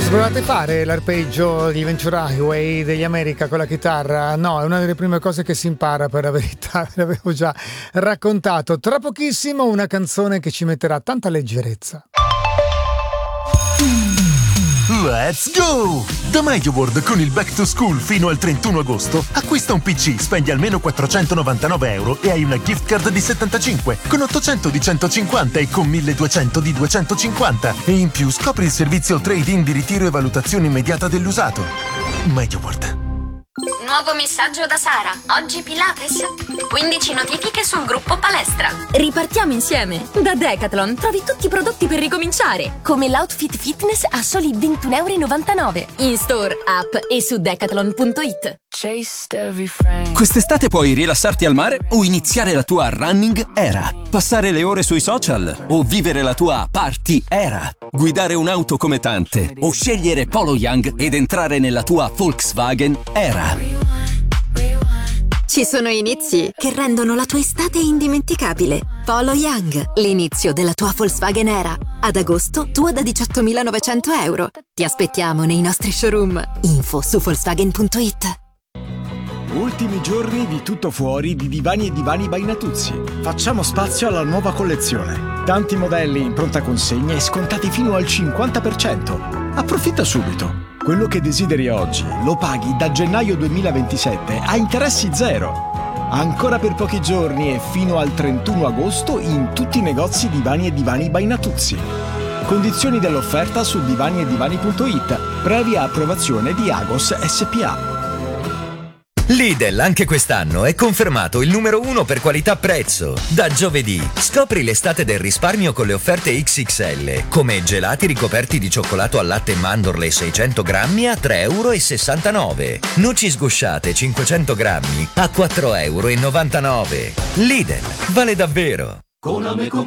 Dovevate fare l'arpeggio di Venture Highway degli America con la chitarra? No, è una delle prime cose che si impara, per la verità, ve l'avevo già raccontato. Tra pochissimo una canzone che ci metterà tanta leggerezza. Let's go! Da MediaWorld con il Back to School fino al 31 agosto acquista un PC, spendi almeno 499 euro e hai una gift card di 75 con 800 di 150 e con 1200 di 250 e in più scopri il servizio trade-in di ritiro e valutazione immediata dell'usato. MediaWorld. Nuovo messaggio da Sara. Oggi Pilates. 15 notifiche sul gruppo palestra. Ripartiamo insieme. Da Decathlon trovi tutti i prodotti per ricominciare, come l'outfit fitness a soli 21,99 €. In store, app e su decathlon.it. Quest'estate puoi rilassarti al mare o iniziare la tua running era. Passare le ore sui social o vivere la tua party era. Guidare un'auto come tante o scegliere Polo Young ed entrare nella tua Volkswagen era. Ci sono inizi che rendono la tua estate indimenticabile. Polo Young, l'inizio della tua Volkswagen era. Ad agosto, tua da 18.900 €. Ti aspettiamo nei nostri showroom. Info su Volkswagen.it. Ultimi giorni di tutto fuori di Divani e Divani by Natuzzi. Facciamo spazio alla nuova collezione. Tanti modelli in pronta consegna e scontati fino al 50%. Approfitta subito. Quello che desideri oggi lo paghi da gennaio 2027 a interessi zero. Ancora per pochi giorni e fino al 31 agosto in tutti i negozi Divani e Divani by Natuzzi. Condizioni dell'offerta su divaniedivani.it, previa approvazione di Agos SPA. Lidl anche quest'anno è confermato il numero 1 per qualità-prezzo. Da giovedì scopri l'estate del risparmio con le offerte XXL, come gelati ricoperti di cioccolato al latte e mandorle 600 grammi a 3,69 €. Noci sgusciate 500 grammi a 4,99 €. Lidl, vale davvero! Con Ameco